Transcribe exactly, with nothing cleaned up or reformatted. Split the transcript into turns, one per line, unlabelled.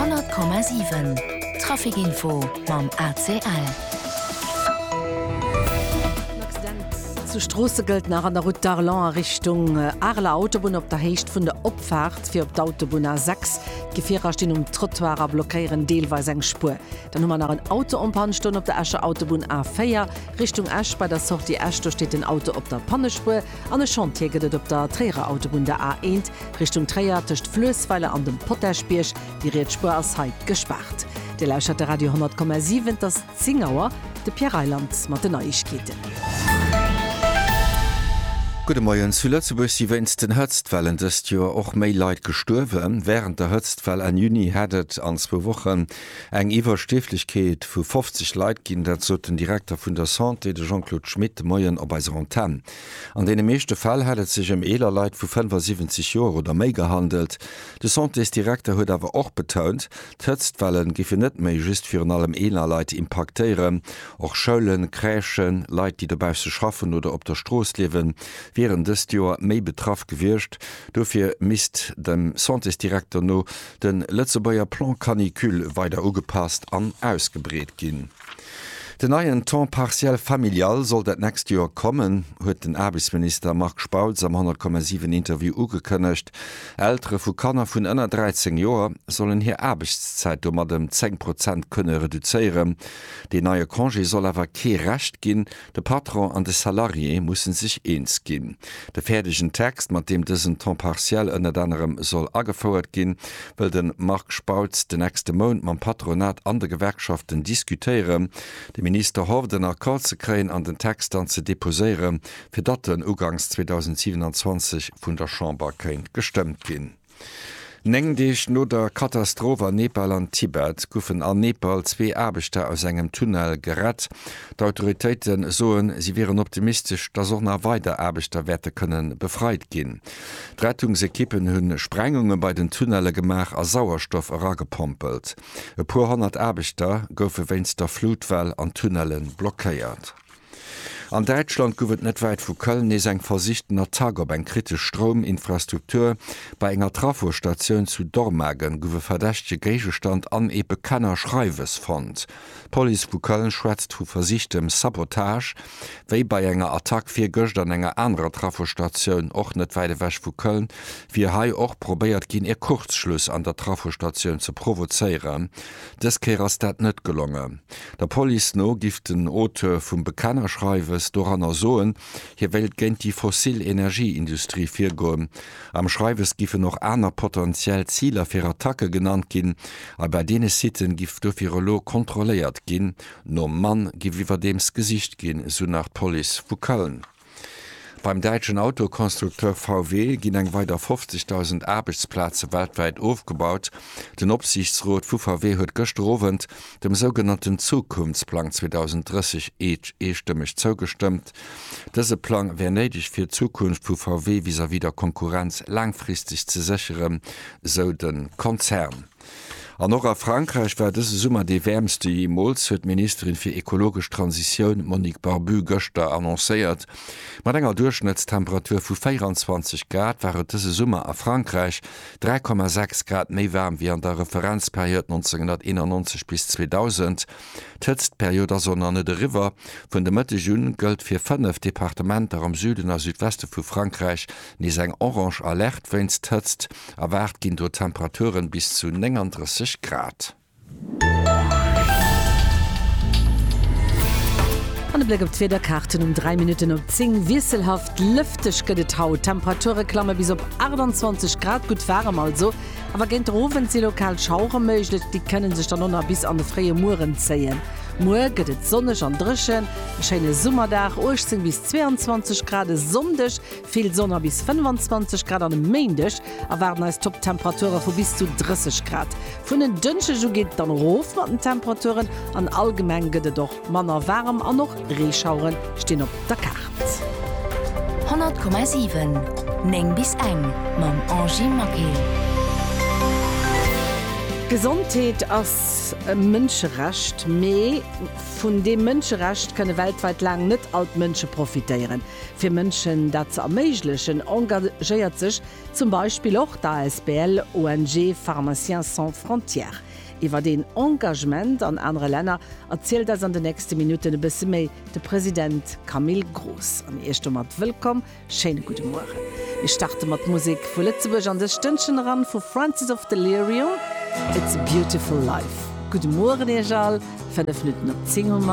hundert Komma sieben Trafikinfo mam A C L.
Zu Strasse gilt nach an der Route d'Arlan Richtung Arler Autobahn op der Hecht vun der Opfahrt fir op d'Autobahn A sechs. Gefährer stehen um Trottoirer blockieren deelweis eng Spur. Dann nummer nach ein Autoumpannstunde op der Asche Autobahn A vier Richtung Asch bei der Sortie Asch steht den Auto op der Pannespur an e Chantier gedet op der Träger Autobahn der A eins Richtung Träger tischcht Flößweile an dem Potterspiersch die Rätspur aus Heid gespart. Der Lauscher der Radio hundert Komma sieben das Zingauer de Pierre Eiland mat den Neuigkeiten.
Gute Morgen zu Lützeburg, die wenigsten Hötztwellen ist ja auch mehr Leute gestorben. Während der Hötztwelle an Juni hättet an zwei Wochen eine Überstiftlichkeit für fünfzig Leute gehen, das so den Direktor von der Santé, der Jean-Claude Schmidt, morgen auf unserer Antenne. An den meisten Fall hat es sich um eher Leute von fünfundsiebzig Jahren oder mehr gehandelt. Der Santé-Direktor hat aber auch betont, die Hötztwellen gehen nicht mehr just für allem eher Leute impactieren. Auch Schulen, Krächen, Leute, die dabei zu schaffen oder auf der Straße leben, während des Jahr méi betraff gewircht, dofir misst dem Santé-Direktor no den Lützebauer Plan Canicule weiter ugepasst an ausgebreet ginn. Den neuen Temps partiell familial soll dat nächst Jahr kommen, huet den Arbeitsminister Marc Spautz am hundert Komma sieben Interview ugekënnecht. Ältere vu Kanner vun ënner dreizehn Joer sollen hier Arbeitszeit um dem zehn Prozent kënne reduzéieren. De neue Congé soll awer ke recht ginn, de Patron an de Salarié mussssen sich eens ginn. De fertigen Text, mat dem dëssen Temps partiell ënner anderem soll agefauert ginn, will den Marc Spautz den nächste Monat mam Patronat an de Gewerkschaften diskutieren. De Minister hofft den Akkord ze kréen an den Text an ze deposéieren, fir dat den Ugangs zweitausendsiebenundzwanzig vun der Chamber kéint gestemmt ginn. Neng Dich no der Katastrophe Nepal an Tibet goufen an Nepal zwee Arbechter aus engem Tunnel gerett. D'Autoritéiten soen, sie wären optimistisch, dat auch nach weiter Arbechter wette kënnen befreit ginn. Rettungsekippen hunn Sprengungen bei den Tunnelle gemach a Sauerstoff ragepompelt. E puer hundert Arbechter goufe wennst der Flutwell an Tunnelen blockéiert. An Deutschland gowet net weit vu Köln is eng versichtener Tag op eng kritisch Strominfrastruktur bei enger Trafostationun zu Dormagen gowe verdächte Gegestand an e bekanner Schreiwes fand. Poli vu Köln schwätzt vu versichtem Sabotage, wéi bei enger Attack fir Göcht an enger anderer Trafostationun och net weide wäch vu Köln, wie hai och probéiert ginn e Kurzschluss an der Trafostationun zu provozeieren. Des keras dat net gelungen. Der Poli no gift den Ote vum bekanner Schreiwes Doranner soen, hier Welt gent die Fossilenergieindustrie fir goen. Am Schreiwes gife noch aner potenziell Zieler fir Attacke genannt ginn, a bei dene Sitten gift do Virolo kontrolliert ginn, no Mann gi iwwer dems Gesicht ginn, so nach Poli vu Köln. Beim deutschen Autokonstrukteur V W ginn eng weiter fünfzigtausend Arbeitsplätze weltweit aufgebaut. Den Opsichtsrat vu V W huet gestrowend dem sogenannten Zukunftsplan zweitausenddreißig einstimmig zugestimmt. Diese Plan wär nötig fir Zukunft vu V W vis-à-vis der Konkurrenz langfristig zu sicheren, so den Konzern. An noch a Frankreich war dëse Summer de wärmste jemals, huet Ministerin fir ekologisch Transition Monique Barbu Göster annoncéiert. Mat enger Durchschnittstemperatur vu vierundzwanzig Grad war dëse Summer a Frankreich drei Komma sechs Grad méi wärm wie an der Referenzperiode neunzehnhunderteinundneunzig bis zweitausend. D'Hëtztperiode sonne de River vun de Mëtte Jun gëlt fir fënnef Departementer am Süden a Südweste vu Frankreich nis eng Orange Alert wennst hëtzt, erwart ginn do Temperaturen bis zu neununddreißig Grad.
An den Blick op Twederkarten um drei Minuten op zing wieselhaft lüftech gëdet haut. Temperature klamme bis op achtundzwanzig Grad gut wärm also, aber gent Rowen sie lokal Schauer möglich, die können sich dann noch bis an de freie Muren zähen. Moer gëtt sonnech an Drschen, scheine Summerdach achtzehn bis zweiundzwanzig Grad sonndech, viel Sonne bis fünfundzwanzig Grad an dem Meindech, erwarten als Top-Temperature vu bis zu dreißig Grad. Vun den Dënsche so geht dann Rof mat den Temperaturen an allgemeng gëtt doch manner warm an noch Reschauren stehen op der Karte.
hundert Komma sieben Neng bis eng mam Angie Maquet.
Gesundheit als Menschenrecht, mehr von dem Menschenrecht können weltweit lang nicht alt Menschen profitieren. Für Menschen dazu ermöglichen, engagiert sich zum Beispiel auch der A S B L O N G Pharmaciens Sans Frontières. Über den Engagement an andere Länder erzählt das an den nächsten Minuten ein bisschen mehr der Präsident Camille Groß. Am ersten Mal willkommen, schönen guten Morgen. Ich starte mit Musik von Lützeburg an das Stündchen ran von Francis of Delirium. It's a Beautiful Life. Guten Morgen, ihr Schall. Fünf Minuten ab zehn Uhr.